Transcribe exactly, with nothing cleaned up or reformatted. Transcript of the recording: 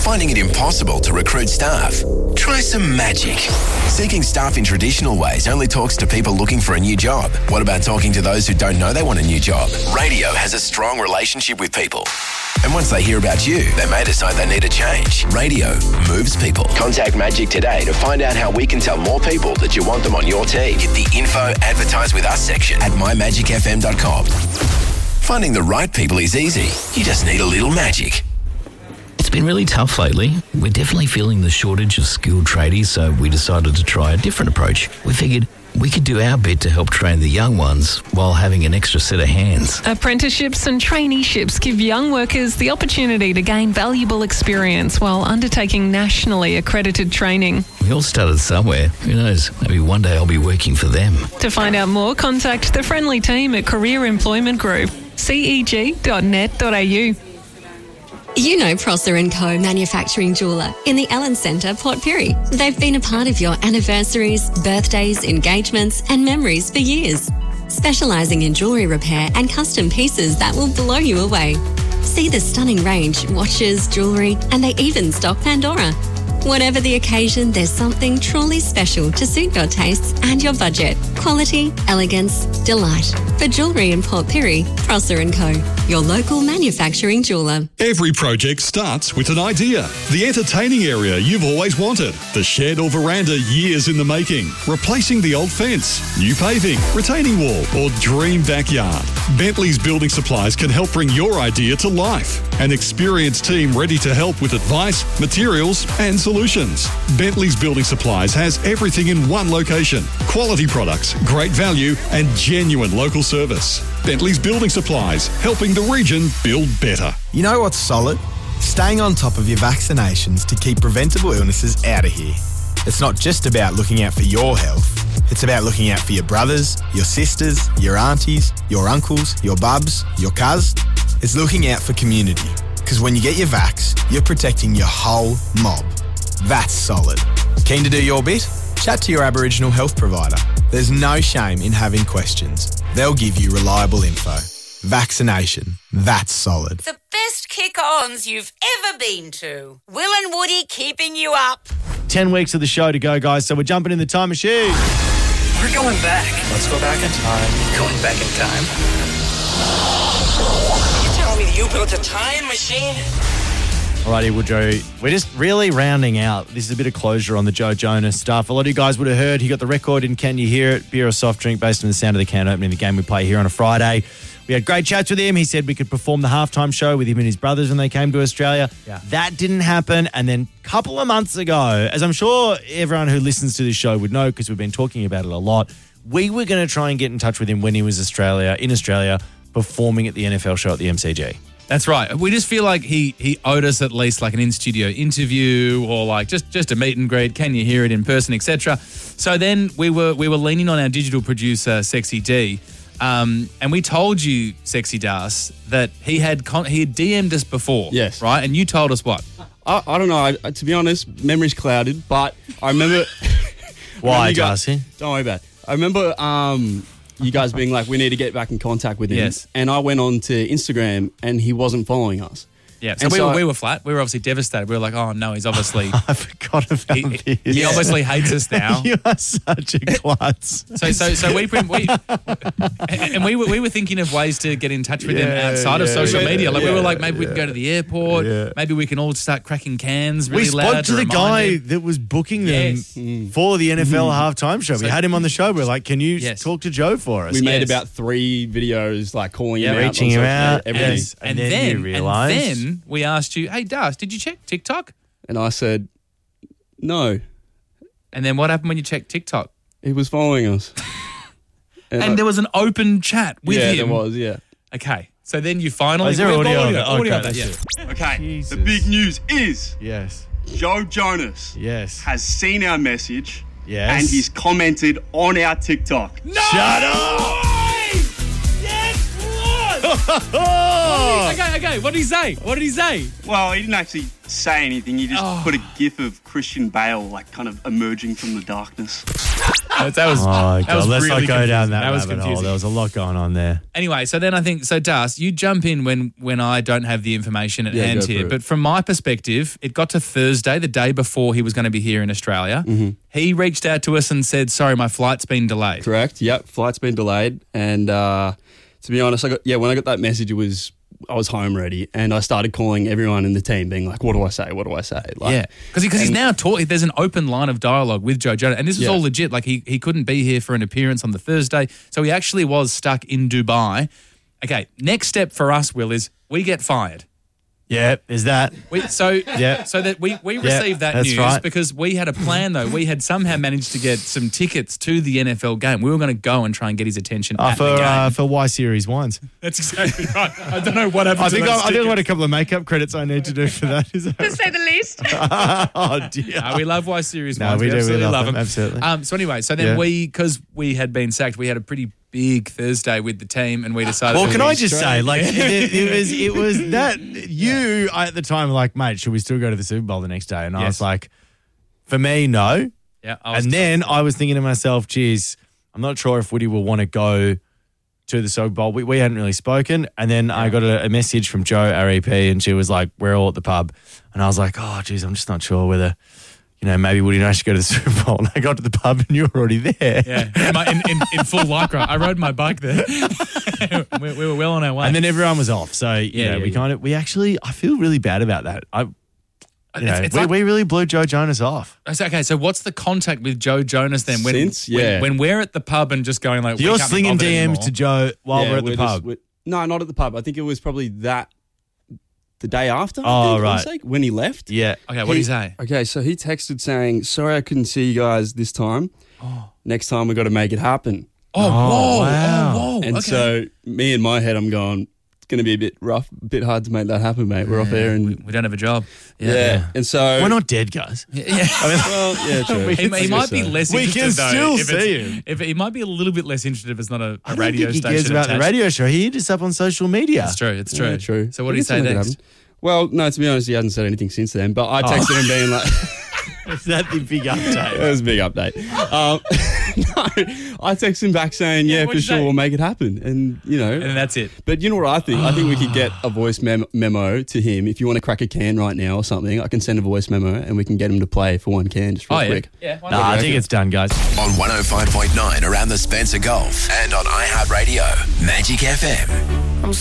Finding it impossible to recruit staff? Try some magic. Seeking staff in traditional ways only talks to people looking for a new job. What about talking to those who don't know they want a new job? Radio has a strong relationship with people. And once they hear about you, they may decide they need a change. Radio moves people. Contact Magic today to find out how we can tell more people that you want them on your team. Hit the info advertise with us section at my magic f m dot com. Finding the right people is easy. You just need a little magic. It's been really tough lately. We're definitely feeling the shortage of skilled tradies, so we decided to try a different approach. We figured we could do our bit to help train the young ones while having an extra set of hands. Apprenticeships and traineeships give young workers the opportunity to gain valuable experience while undertaking nationally accredited training. We all started somewhere. Who knows? Maybe one day I'll be working for them. To find out more, contact the friendly team at Career Employment Group, c e g dot net dot a u. You know Prosser and Co Manufacturing Jeweller in the Ellen Centre, Port Pirie. They've been a part of your anniversaries, birthdays, engagements and memories for years. Specialising in jewellery repair and custom pieces that will blow you away. See the stunning range, watches, jewellery, and they even stock Pandora. Whatever the occasion, there's something truly special to suit your tastes and your budget. Quality, elegance, delight. For jewellery in Port Pirie, Prosser and Co, your local manufacturing jeweller. Every project starts with an idea. The entertaining area you've always wanted. The shed or veranda years in the making. Replacing the old fence. New paving, retaining wall, or dream backyard. Bentley's Building Supplies can help bring your idea to life. An experienced team ready to help with advice, materials, and solutions. Bentley's Building Supplies has everything in one location. Quality products, great value, and genuine local service. Bentley's Building Supplies, helping the region build better. You know what's solid? Staying on top of your vaccinations to keep preventable illnesses out of here. It's not just about looking out for your health. It's about looking out for your brothers, your sisters, your aunties, your uncles, your bubs, your cuz. It's looking out for community. Because when you get your vax, you're protecting your whole mob. That's solid. Keen to do your bit? Chat to your Aboriginal health provider. There's no shame in having questions. They'll give you reliable info. Vaccination. That's solid. The best kick-ons you've ever been to. Will and Woody keeping you up. Ten weeks of the show to go, guys, so we're jumping in the time machine. We're going back. Let's go back in time. Going back in time. You telling me that you built a time machine? Alrighty, Woodrow, we're just really rounding out. This is a bit of closure on the Joe Jonas stuff. A lot of you guys would have heard he got the record in Can You Hear It? Beer or soft drink based on the sound of the can opening the game we play here on a Friday. We had great chats with him. He said we could perform the halftime show with him and his brothers when they came to Australia. Yeah. That didn't happen. And then a couple of months ago, as I'm sure everyone who listens to this show would know because we've been talking about it a lot, we were going to try and get in touch with him when he was Australia in Australia performing at the N F L show at the M C G. That's right. We just feel like he he owed us at least like an in-studio interview or like just, just a meet and greet. Can you hear it in person, et cetera. So then we were we were leaning on our digital producer, Sexy D, um, and we told you, Sexy Das, that he had con- he had D M'd us before. Yes. Right? And you told us what? I, I don't know. I, to be honest, memory's clouded, but I remember... Why, Darcy? Don't worry about it. I remember... Um, you guys being like, we need to get back in contact with him. Yes. And I went on to Instagram and he wasn't following us. Yeah, so, And we, so were, I- we were flat. We were obviously devastated. We were like, oh, no, he's obviously... I forgot about he, this. he obviously hates us now. You are such a klutz. So, so, so we, we and we were, we were thinking of ways to get in touch with them Yeah, outside of yeah, social yeah, media. Like we yeah, were like, maybe we yeah. can go to the airport. Yeah. Maybe we can all start cracking cans really We spoke loud to the remind guy them. that was booking them Yes. for the N F L halftime show. We So- had him on the show. We are like, can you Yes. talk to Joe for us? We made Yes. about three videos like calling Yeah, him out. on reaching him social out, media, everything. yes. And And, then then, you realised- and then we asked you, hey, Das, did you check TikTok? And I said, no, And then what happened when you checked TikTok? he was following us. And, I- there was an open chat with yeah, him. there was, yeah. Okay, so then you finally... Oh, is there we have audio of audio, it? audio Okay, of that, that's yeah. it. Okay, Jesus. the big news is Yes. Joe Jonas Yes. has seen our message Yes. and he's commented on our TikTok. No! Shut up! Yes, what? Okay, okay. What did he say? What did he say? Well, he didn't actually say anything. He just Oh. put a gif of Christian Bale, like, kind of emerging from the darkness. That, that was. Oh, that God. was Let's really not go down confusing. that, That was rabbit hole. confusing. There was a lot going on there. Anyway, so then I think, so Das, you jump in when when I don't have the information at Yeah, hand go here. for it. But from my perspective, it got to Thursday, the day before he was going to be here in Australia. Mm-hmm. He reached out to us and said, sorry, my flight's been delayed. Correct. Yep. Flight's been delayed, and uh, to be honest, I got yeah. When I got that message, it was I was home ready, and I started calling everyone in the team, being like, "What do I say? What do I say?" Like, Yeah, because he, he's and- now taught. There's an open line of dialogue with Joe Jonas, and this is Yeah. all legit. Like he he couldn't be here for an appearance on the Thursday, so he actually was stuck in Dubai. Okay, next step for us, Will, is we get fired. Yeah, is that? We, so Yeah. so that we we Yeah, received that that's news right. because we had a plan though. We had somehow managed to get some tickets to the N F L game. We were going to go and try and get his attention Uh, at for the game. uh, for Y Series wines. That's exactly right. I don't know what happened. I to think those I, I think tickets. I've got a couple of makeup credits I need to do for that. Is that To say the least. oh dear. No, we love Y Series No, wines. we We, do. We absolutely love love them, them. absolutely. Um, so anyway, so then Yeah. we, because we had been sacked, we had a pretty big Thursday with the team, and we decided. Well, to can be I just straight. say, like, it, it was it was that you at the time were like, mate, should we still go to the Super Bowl the next day? And I Yes. was like, for me, no. Yeah, I was And then I was thinking to myself, geez, I'm not sure if Woody will want to go to the Super Bowl. We, we hadn't really spoken. And then I got a, a message from Jo, our E P, and she was like, we're all at the pub. And I was like, oh, geez, I'm just not sure whether, you know, maybe Woody and I should go to the Super Bowl. And I got to the pub and you were already there. Yeah, in, my, in, in, in full lycra. I rode my bike there. we, we were well on our way. And then everyone was off. So, you Yeah, know, yeah, we yeah. kind of, we actually, I feel really bad about that. I, you know, It's- it's we, like- we really blew Joe Jonas off. I said, okay, so what's the contact with Joe Jonas then? When, Since? when- Yeah. when, we're at the pub and just going like, we You're can't be slinging bothered D Ms anymore. to Joe while Yeah, we're at the we're just- pub. we're- no, not at the pub. I think it was probably that the day after. I Oh, think, I right. wanna say, when he left. Yeah. Okay, what did he say? Okay, so he texted saying, "Sorry, I couldn't see you guys this time. Next time we got to make it happen." Oh, Oh, whoa, wow. oh, whoa. And okay. so me in my head, I'm going, it's going to be a bit rough, a bit hard to make that happen, mate. We're off air and we, we don't have a job. yeah. Yeah. And so We're not dead, guys. Yeah. well, yeah, true. We He, can he I might guess be so. less We interested can though. still if it's- see him. If he might be a little bit less interested if it's not a, I a don't radio think he station. cares about the attached. radio show. He hit us up on social media. It's true. It's true. Yeah, true. So what I did he guess say I'll make it next? happen. Well, no, to be honest, he hasn't said anything since then. But I texted him being like, Is that the big it update? was a big update. Um, no, I texted him back saying, Yeah, yeah, what'd for you sure, say? we'll make it happen. And, you know. And that's it. But you know what I think? I think we could get a voice mem- memo to him. If you want to crack a can right now or something, I can send a voice memo and we can get him to play for one can just real Oh, yeah. quick. Yeah. why Nah, not? I think it's done, guys. On one oh five point nine around the Spencer Gulf and on iHeartRadio, Magic F M.